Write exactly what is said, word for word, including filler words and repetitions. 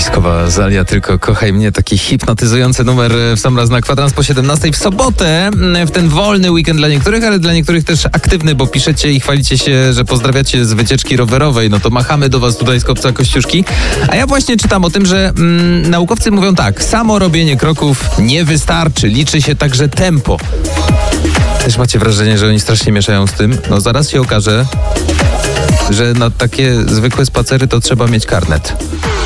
Wiskowa Zalia, tylko kochaj mnie, taki hipnotyzujący numer w sam raz na kwadrans po siedemnastej w sobotę, w ten wolny weekend dla niektórych, ale dla niektórych też aktywny, bo piszecie i chwalicie się, że pozdrawiacie z wycieczki rowerowej, no to machamy do was tutaj z kopca Kościuszki. A ja właśnie czytam o tym, że mm, naukowcy mówią tak, samo robienie kroków nie wystarczy, liczy się także tempo. Też macie wrażenie, że oni strasznie mieszają z tym? No zaraz się okaże, że na takie zwykłe spacery to trzeba mieć karnet.